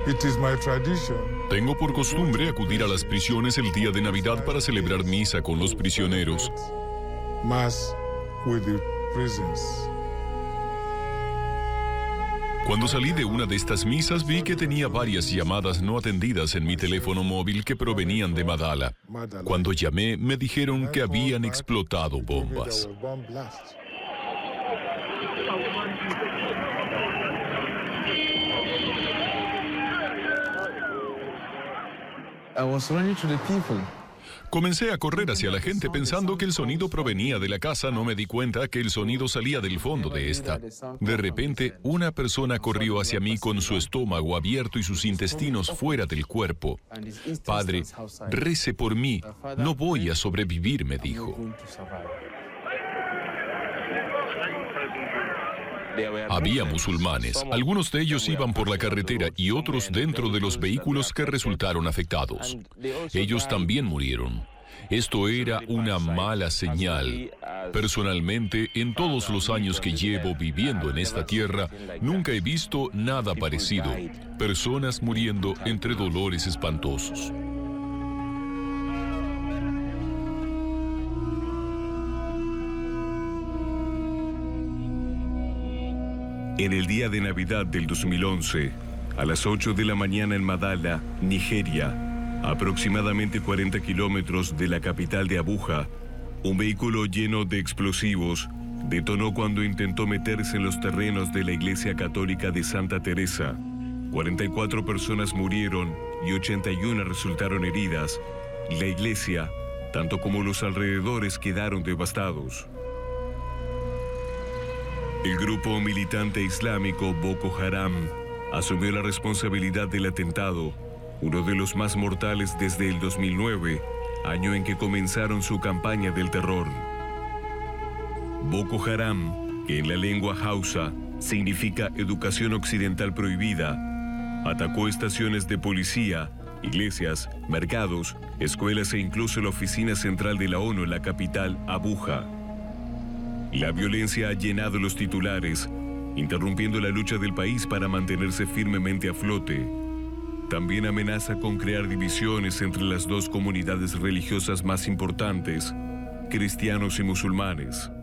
It is my tradition. Tengo por costumbre acudir a las prisiones el día de Navidad para celebrar misa con los prisioneros. Mass with the prisons. Cuando salí de una de estas misas vi que tenía varias llamadas no atendidas en mi teléfono móvil que provenían de Madala. Cuando llamé me dijeron que habían explotado bombas. I was running to the people. Comencé a correr hacia la gente pensando que el sonido provenía de la casa. No me di cuenta que el sonido salía del fondo de esta. De repente, una persona corrió hacia mí con su estómago abierto y sus intestinos fuera del cuerpo. Padre, rece por mí. No voy a sobrevivir, me dijo. Había musulmanes. Algunos de ellos iban por la carretera y otros dentro de los vehículos que resultaron afectados. Ellos también murieron. Esto era una mala señal. Personalmente, en todos los años que llevo viviendo en esta tierra, nunca he visto nada parecido. Personas muriendo entre dolores espantosos. En el día de Navidad del 2011, a las 8 de la mañana en Madala, Nigeria, aproximadamente 40 kilómetros de la capital de Abuja, un vehículo lleno de explosivos detonó cuando intentó meterse en los terrenos de la Iglesia Católica de Santa Teresa. 44 personas murieron y 81 resultaron heridas. La iglesia, tanto como los alrededores, quedaron devastados. El grupo militante islámico Boko Haram asumió la responsabilidad del atentado, uno de los más mortales desde el 2009, año en que comenzaron su campaña del terror. Boko Haram, que en la lengua hausa significa educación occidental prohibida, atacó estaciones de policía, iglesias, mercados, escuelas e incluso la oficina central de la ONU en la capital, Abuja. La violencia ha llenado los titulares, interrumpiendo la lucha del país para mantenerse firmemente a flote. También amenaza con crear divisiones entre las dos comunidades religiosas más importantes, cristianos y musulmanes.